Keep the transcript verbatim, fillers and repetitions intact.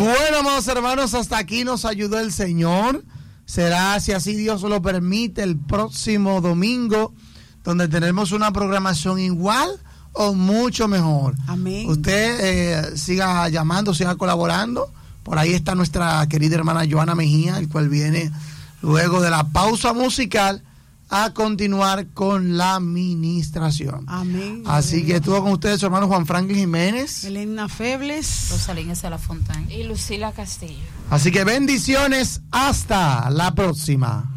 Bueno, amados hermanos, hasta aquí nos ayudó el Señor. Será, si así Dios lo permite, el próximo domingo, donde tenemos una programación igual o mucho mejor. Amén. Usted eh, siga llamando, siga colaborando. Por ahí está nuestra querida hermana Joana Mejía, el cual viene luego de la pausa musical a continuar con la administración. Amén. Así Amén. que estuvo con ustedes su hermano Juan Franklin Jiménez, Elena Febles, Rosalina Salafontán y Lucila Castillo. así que bendiciones, hasta la próxima.